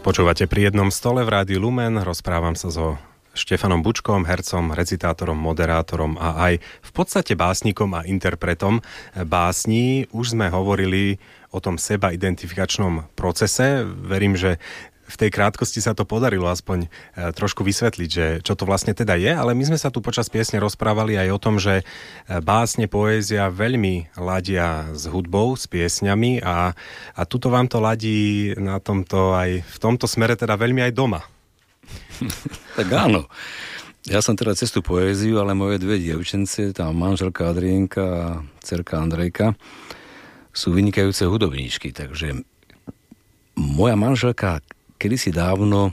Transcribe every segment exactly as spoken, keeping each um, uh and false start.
Počúvate Pri jednom stole v Rádiu Lumen, rozprávam sa so Štefanom Bučkom, hercom, recitátorom, moderátorom a aj v podstate básnikom a interpretom básní. Už sme hovorili o tom seba identifikačnom procese. Verím, že v tej krátkosti sa to podarilo aspoň trošku vysvetliť, že čo to vlastne teda je, ale my sme sa tu počas piesne rozprávali aj o tom, že básne, poézia veľmi ladia s hudbou, s piesňami a, a tuto vám to ladí na tomto aj v tomto smere teda veľmi aj doma. Tak áno. Ja som teda cez tú poéziu, ale moje dve dievčence, tá manželka Adrienka a dcerka Andrejka, sú vynikajúce hudobníčky, takže moja manželka kedysi dávno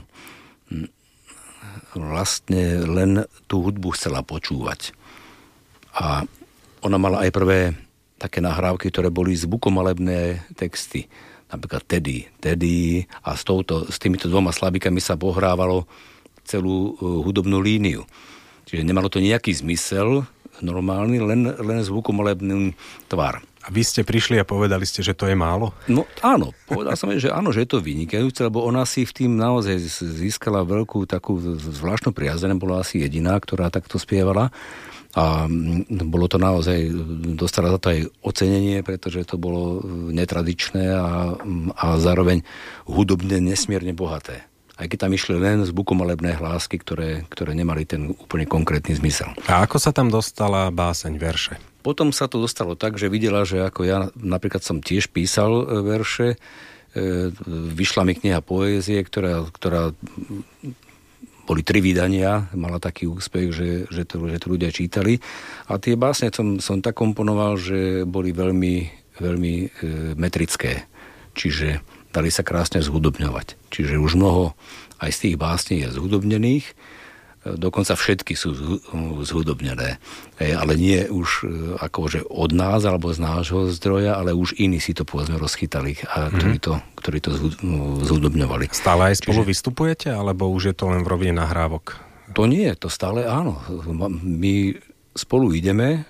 vlastne len tú hudbu chcela počúvať. A ona mala aj prvé také nahrávky, ktoré boli zvukomalebné texty. Napríklad Teddy, Teddy a s, touto, s týmito dvoma slabikami sa pohrávalo celú hudobnú líniu. Čiže nemalo to nejaký zmysel normálny, len, len zvukomalebný tvar. A vy ste prišli a povedali ste, že to je málo? No áno, povedal som, že áno, že je to vynikajúce, lebo ona si v tým naozaj získala veľkú takú zvláštnu priazeň, bola asi jediná, ktorá takto spievala a bolo to naozaj, dostala za to aj ocenenie, pretože to bolo netradičné a, a zároveň hudobne nesmierne bohaté. Aj keď tam išli len zvukomalebné hlásky, ktoré, ktoré nemali ten úplne konkrétny zmysel. A ako sa tam dostala báseň, verše? Potom sa to dostalo tak, že videla, že ako ja napríklad som tiež písal verše, vyšla mi kniha poézie, ktorá, ktorá boli tri vydania, mala taký úspech, že, že, to, že to ľudia čítali. A tie básne som, som tak komponoval, že boli veľmi, veľmi e, metrické. Čiže dali sa krásne zhudobňovať. Čiže už mnoho aj z tých básní je zhudobnených, dokonca všetky sú zhudobnené. Ale nie už akože od nás alebo z nášho zdroja, ale už iní si to povedzme rozchytali, a ktorí to, ktorí to zhudobňovali. Stále aj spolu Čiže... vystupujete, alebo už je to len v rovine nahrávok? To nie, to stále áno. My spolu ideme,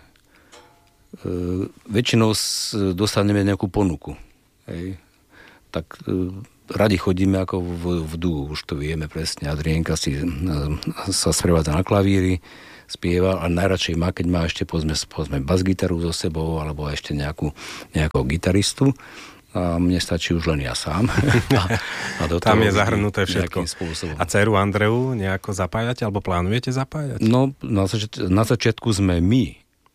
väčšinou dostaneme nejakú ponuku. Hej. Tak radi chodíme ako v, v dú, už to vieme presne. Adrienka si sa sprevádza na klavíri, spieva a najradšej má, keď má ešte povedzme, povedzme bas-gitaru so sebou alebo ešte nejakú, nejakého gitaristu. A mne stačí už len ja sám. a, a do Tam je zahrnuté všetko. Spôsobom. A dceru Andreu nejako zapájate alebo plánujete zapájať? No, na, zač- na začiatku sme my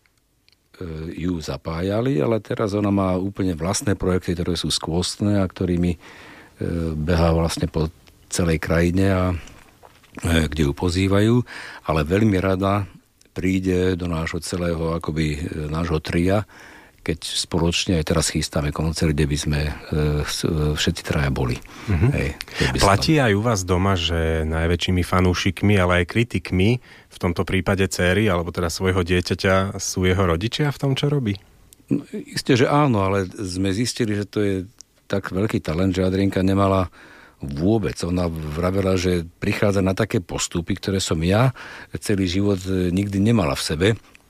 ju zapájali, ale teraz ona má úplne vlastné projekty, ktoré sú skvostné a ktorými behá vlastne po celej krajine a kde ju pozývajú, ale veľmi rada príde do nášho celého akoby nášho tria, keď spoločne aj teraz chystáme koncert, kde by sme všetci traja boli. Mm-hmm. Hej, Platí aj u vás doma, že najväčšími fanúšikmi, ale aj kritikmi v tomto prípade céry, alebo teda svojho dieťaťa sú jeho rodičia v tom, čo robí? No, isté, že áno, ale sme zistili, že to je tak veľký talent, že Adrienka nemala vôbec. Ona vravela, že prichádza na také postupy, ktoré som ja celý život nikdy nemala v sebe.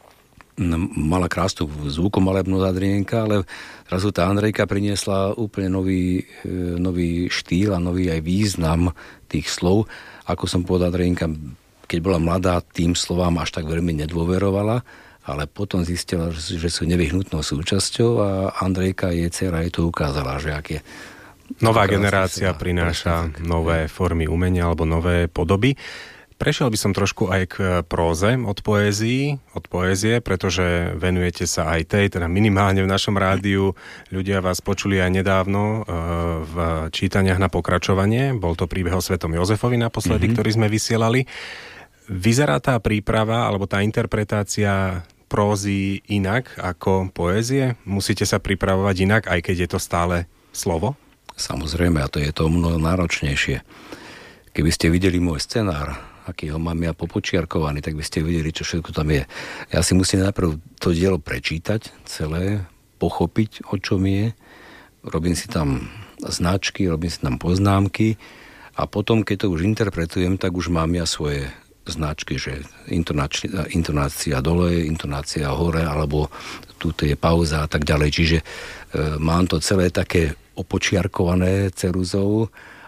Mala krásnu zvukomalebnosť Adrienka, ale zrazu tá Andrejka priniesla úplne nový, nový štýl a nový aj význam tých slov. Ako som povedal, Adrienka, keď bola mladá, tým slovám až tak veľmi nedôverovala, ale potom zistila, že sú nevyhnutnou súčasťou a Andrejka, jej dcera, jej to ukázala, že ak je... Nová generácia prináša nové formy umenia alebo nové podoby. Prešiel by som trošku aj k próze od poézii, od poézie, pretože venujete sa aj tej, teda minimálne v našom rádiu. Ľudia vás počuli aj nedávno v čítaniach na pokračovanie. Bol to príbeh o Svetom Jozefovi naposledy, mm-hmm. ktorý sme vysielali. Vyzerá tá príprava alebo tá interpretácia prózy inak ako poézie? Musíte sa pripravovať inak, aj keď je to stále slovo? Samozrejme, a to je to mnoho náročnejšie. Keby ste videli môj scenár, aký ho mám ja popočiarkovaný, tak by ste videli, čo všetko tam je. Ja si musím najprv to dielo prečítať celé, pochopiť, o čom je. Robím si tam značky, robím si tam poznámky a potom, keď to už interpretujem, tak už mám ja svoje značky, že intonácia, intonácia dole, intonácia hore, alebo tu je pauza a tak ďalej. Čiže e, mám to celé také opočiarkované ceruzou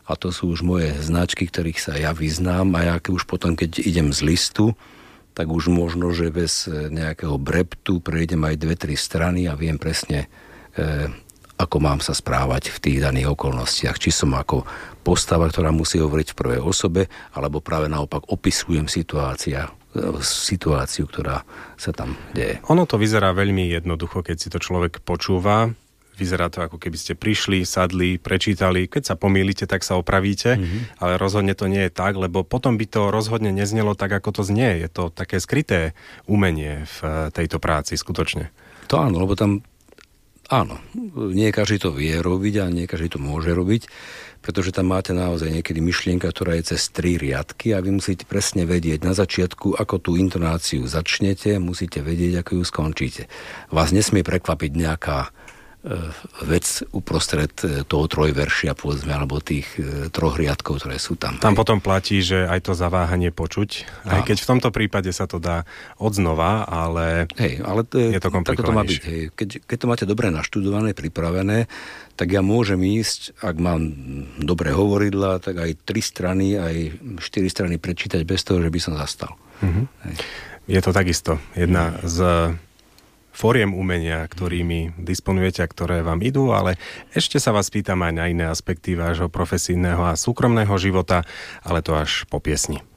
a to sú už moje značky, ktorých sa ja vyznám a ja už potom, keď idem z listu, tak už možno, že bez nejakého breptu prejdem aj dve, tri strany a viem presne, e, ako mám sa správať v tých daných okolnostiach. Či som ako postava, ktorá musí hovoriť v prvej osobe, alebo práve naopak opisujem situácia, situáciu, ktorá sa tam deje. Ono to vyzerá veľmi jednoducho, keď si to človek počúva. Vyzerá to, ako keby ste prišli, sadli, prečítali. Keď sa pomýlite, tak sa opravíte, mm-hmm. ale rozhodne to nie je tak, lebo potom by to rozhodne neznelo tak, ako to znie. Je to také skryté umenie v tejto práci, skutočne. To áno, lebo tam áno, nie každý to vie robiť a nie každý to môže robiť, pretože tam máte naozaj niekedy myšlienka, ktorá je cez tri riadky a vy musíte presne vedieť na začiatku, ako tú intonáciu začnete, musíte vedieť, ako ju skončíte. Vás nesmie prekvapiť nejaká vec uprostred toho trojveršia, povedzme, alebo tých troch riadkov, ktoré sú tam. Tam potom platí, že aj to zaváhanie počuť, aj keď v tomto prípade sa to dá odznova, ale, hej, ale to je, je to komplikovanejšie. To má byť, hej. Keď, keď to máte dobre naštudované, pripravené, tak ja môžem ísť, ak mám dobré hovoridla, tak aj tri strany, aj štyri strany prečítať bez toho, že by som zastal. Mm-hmm. Je to takisto jedna z fóriem umenia, ktorými disponujete a ktoré vám idú, ale ešte sa vás pýtam aj na iné aspekty vášho profesijného a súkromného života, ale to až po piesni.